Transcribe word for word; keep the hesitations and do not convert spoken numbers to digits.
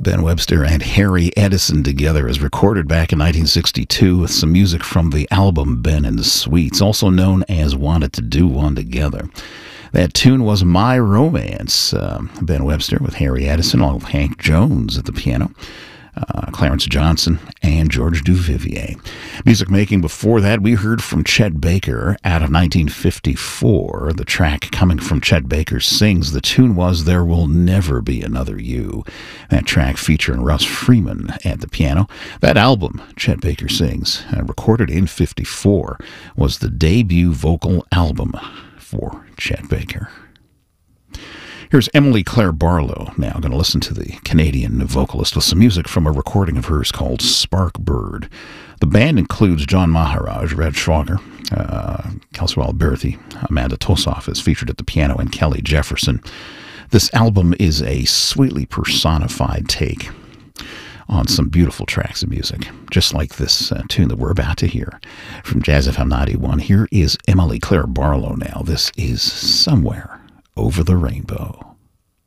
Ben Webster and Harry Edison together is recorded back in nineteen sixty-two with some music from the album Ben and the Sweets, also known as Wanted to Do One Together. That tune was My Romance. Uh, Ben Webster with Harry Edison, along with Hank Jones at the piano, uh, Clarence Johnson, and George Duvivier. Music making before that, we heard from Chet Baker out of nineteen fifty-four. The track coming from Chet Baker Sings. The tune was There Will Never Be Another You. That track featuring Russ Freeman at the piano. That album, Chet Baker Sings, uh, recorded in fifty-four, was the debut vocal album for Chet Baker. Here's Emily Claire Barlow now. I'm going to listen to the Canadian vocalist with some music from a recording of hers called Spark Bird. The band includes John Maharaj, Red Schwager, uh, Kelsey Alberti, Amanda Tosoff is featured at the piano, and Kelly Jefferson. This album is a sweetly personified take on some beautiful tracks of music, just like this uh, tune that we're about to hear from Jazz F M ninety-one. Here is Emily Claire Barlow now. This is Somewhere Over the Rainbow.